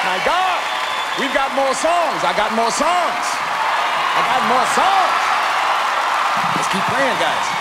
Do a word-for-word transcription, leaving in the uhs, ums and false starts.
My God, we've got more songs. I got more songs. I got more songs. Let's keep playing, guys.